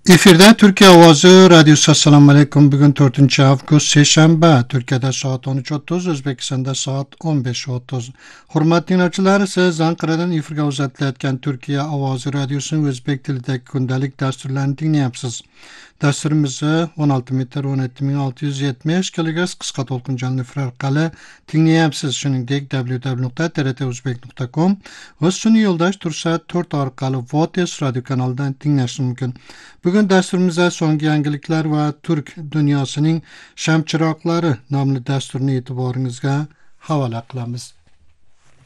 Efirde Türkiye Ovozi Radyosu. Assalamu alaykum. Bugün 4 avgust seshanba. Türkiye'de saat 13:30, Özbekistan'da saat 15:30. Hurmatli dinleyiciler, siz Ankara'dan efirga uzatilayotgan Türkiye Ovozi Radyosu'nun o'zbek tilidagi kundalik dasturlarini tinglayapsiz. Dasturimizni 16 metr 17670 kHz qisqa to'lqinli efir orqali tinglayapsiz. Shuningdek www.trtuzbek.com va sun'iy yo'ldosh Tursa 4 orqali Votes radio kanalidan tinglash mumkin. Bugun dasturimizda so'nggi yangiliklar va Turk dunyosining shamchiroqlari nomli dasturni e'tiboringizga havola qilamiz.